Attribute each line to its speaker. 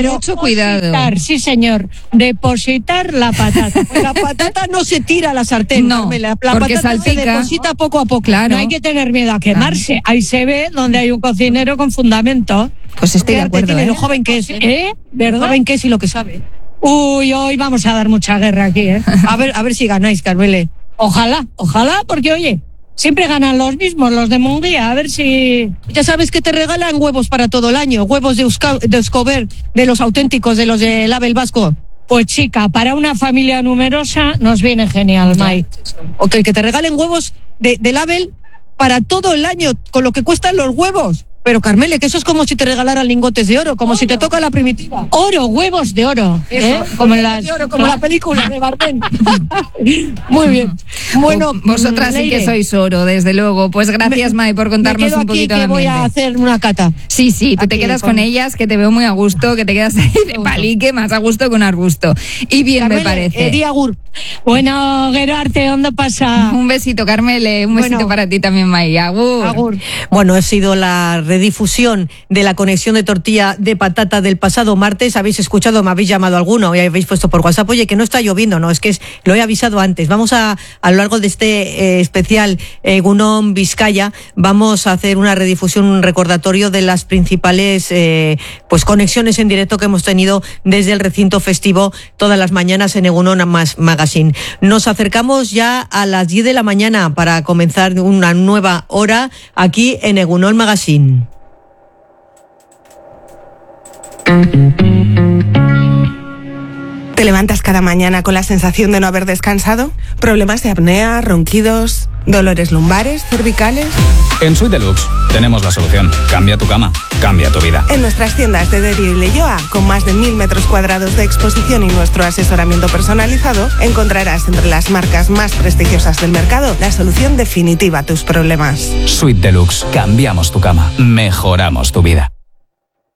Speaker 1: pero
Speaker 2: mucho cuidado.
Speaker 3: Sí, señor. Depositar la patata.
Speaker 1: Pues la patata no se tira a la sartén,
Speaker 2: No,
Speaker 1: Carmela. La
Speaker 2: porque
Speaker 1: patata
Speaker 2: salpica.
Speaker 1: se deposita poco a poco.
Speaker 2: Claro.
Speaker 3: No hay que tener miedo a quemarse. Ahí se ve donde hay un cocinero con fundamento.
Speaker 2: Pues estoy de acuerdo,
Speaker 1: Tiene
Speaker 2: ¿eh?
Speaker 1: lo joven que es,
Speaker 3: ¿Eh?
Speaker 1: Lo
Speaker 3: ¿Verdad?
Speaker 1: joven que es y lo que sabe.
Speaker 3: Uy, hoy vamos a dar mucha guerra aquí, ¿eh?
Speaker 1: A ver si ganáis, Carmele.
Speaker 3: Ojalá, porque oye, siempre ganan los mismos, los de Munguía. A ver si...
Speaker 1: Ya sabes que te regalan huevos para todo el año. Huevos de Euskober, de los auténticos, de los de Label Vasco.
Speaker 3: Pues chica, para una familia numerosa nos viene genial, Mai.
Speaker 1: Ok, que te regalen huevos de Label para todo el año, con lo que cuestan los huevos. Pero Carmele, que eso es como si te regalaran lingotes de oro, como si te toca la primitiva.
Speaker 3: Oro, huevos de oro, ¿eh? Como en las...
Speaker 1: De oro, como la película de Bardem. Muy bien. Bueno,
Speaker 2: Vosotras sí que
Speaker 1: Leire,
Speaker 2: sois oro, desde luego. Pues gracias, Mai, por
Speaker 1: me
Speaker 2: contarnos
Speaker 1: quedo
Speaker 2: un
Speaker 1: aquí
Speaker 2: poquito
Speaker 1: que
Speaker 2: de
Speaker 1: voy a
Speaker 2: ambiente.
Speaker 1: hacer una cata.
Speaker 2: Sí, tú te
Speaker 1: Aquí,
Speaker 2: quedas con ellas, que te veo muy a gusto, que te quedas ahí de palique, más a gusto que un arbusto. Y bien,
Speaker 1: Carmele,
Speaker 2: me parece.
Speaker 1: di agur.
Speaker 3: Bueno, Gerarte, ¿dónde pasa?
Speaker 2: Un besito, Carmele, un besito
Speaker 1: Bueno.
Speaker 2: para ti también, Mai. Agur.
Speaker 1: Agur. Bueno, ha sido la redifusión de la conexión de tortilla de patata del pasado martes. Habéis escuchado, me habéis llamado alguno y habéis puesto por WhatsApp, oye, que no está lloviendo. No, es que lo he avisado antes. Vamos a lo largo de este especial Egunon Vizcaya, vamos a hacer una redifusión, un recordatorio de las principales pues conexiones en directo que hemos tenido desde el recinto festivo todas las mañanas en Egunon Magazine. Nos acercamos ya a las 10 de la mañana para comenzar una nueva hora aquí en Egunon Magazine.
Speaker 4: ¿Te levantas cada mañana con la sensación de no haber descansado? ¿Problemas de apnea, ronquidos, dolores lumbares, cervicales?
Speaker 5: En Suite Deluxe tenemos la solución. Cambia tu cama, cambia tu vida.
Speaker 4: En nuestras tiendas de Derio y Leioa, con más de 1.000 metros cuadrados de exposición y nuestro asesoramiento personalizado, encontrarás entre las marcas más prestigiosas del mercado la solución definitiva a tus problemas.
Speaker 5: Suite Deluxe. Cambiamos tu cama, mejoramos tu vida.